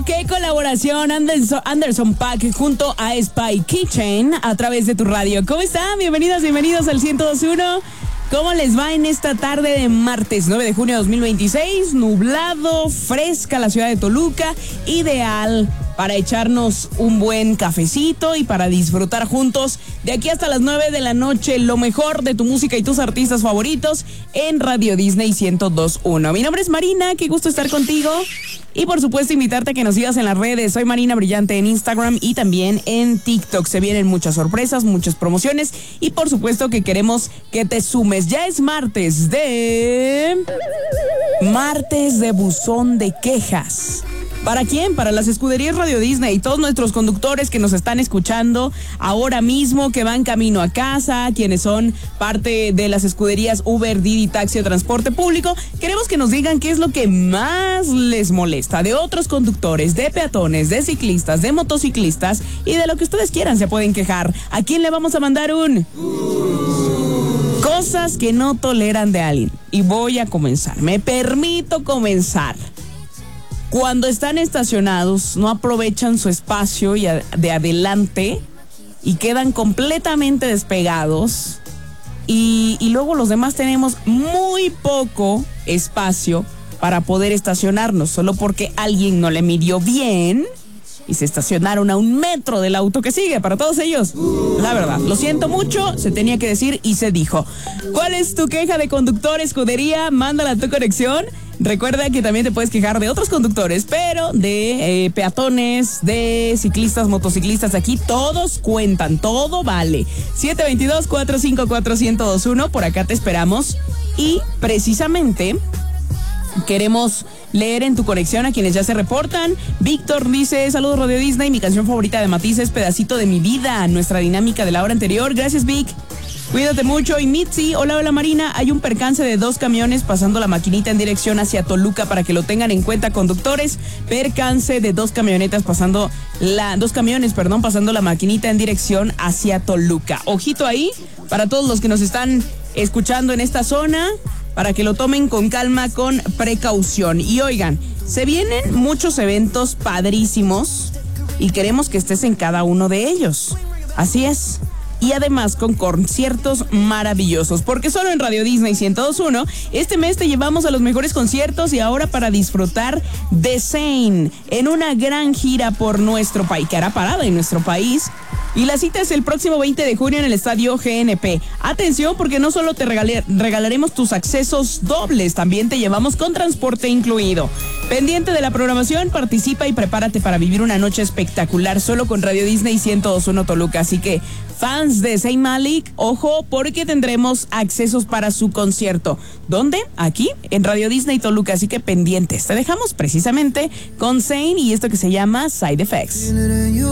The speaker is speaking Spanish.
qué colaboración Anderson .Paak junto a Spy Keychain a través de tu radio. ¿Cómo están? Bienvenidos al 102.1. ¿Cómo les va en esta tarde de martes 9 de junio de 2026? Nublado, fresca la ciudad de Toluca, ideal para echarnos un buen cafecito y para disfrutar juntos de aquí hasta las 9 de la noche lo mejor de tu música y tus artistas favoritos en Radio Disney 102.1. Mi nombre es Marina, qué gusto estar contigo y por supuesto invitarte a que nos sigas en las redes. Soy Marina Brillante en Instagram y también en TikTok. Se vienen muchas sorpresas, muchas promociones y por supuesto que queremos que te sumes. Ya es martes de buzón de quejas. ¿Para quién? Para las escuderías Radio Disney y todos nuestros conductores que nos están escuchando ahora mismo, que van camino a casa, quienes son parte de las escuderías Uber, Didi, Taxi o Transporte Público. Queremos que nos digan qué es lo que más les molesta de otros conductores, de peatones, de ciclistas, de motociclistas y de lo que ustedes quieran se pueden quejar. ¿A quién le vamos a mandar un? Cosas que no toleran de alguien. Y voy a comenzar. Me permito comenzar. Cuando están estacionados, no aprovechan su espacio de adelante y quedan completamente despegados. Y luego los demás tenemos muy poco espacio para poder estacionarnos, solo porque alguien no le midió bien y se estacionaron a 1 metro del auto que sigue. Para todos ellos, la verdad, lo siento mucho, se tenía que decir y se dijo. ¿Cuál es tu queja de conductor, escudería? Mándala a tu conexión. Recuerda que también te puedes quejar de otros conductores, pero de peatones, de ciclistas, motociclistas, aquí todos cuentan, todo vale. 722-454-1021, por acá te esperamos. Y precisamente queremos leer en tu conexión a quienes ya se reportan. Víctor dice: saludos Radio Disney, mi canción favorita de Matiz es Pedacito de mi vida, nuestra dinámica de la hora anterior. Gracias, Vic. Cuídate mucho. Y Mitzi, hola Marina, hay un percance de 2 camiones pasando la maquinita en dirección hacia Toluca para que lo tengan en cuenta, conductores. Percance de 2 camiones pasando la maquinita en dirección hacia Toluca. Ojito ahí para todos los que nos están escuchando en esta zona, para que lo tomen con calma, con precaución. Y oigan, se vienen muchos eventos padrísimos y queremos que estés en cada uno de ellos. Así es. Y además con conciertos maravillosos, porque solo en Radio Disney 102.1 este mes te llevamos a los mejores conciertos y ahora para disfrutar de Zayn en una gran gira por nuestro país, que hará parada en nuestro país. Y la cita es el próximo 20 de junio en el Estadio GNP. Atención, porque no solo te regalaremos tus accesos dobles, también te llevamos con transporte incluido. Pendiente de la programación, participa y prepárate para vivir una noche espectacular solo con Radio Disney 102.1 Toluca. Así que, fans de Zayn Malik, ojo, porque tendremos accesos para su concierto. ¿Dónde? Aquí, en Radio Disney Toluca. Así que pendientes. Te dejamos precisamente con Zayn y esto que se llama Side Effects.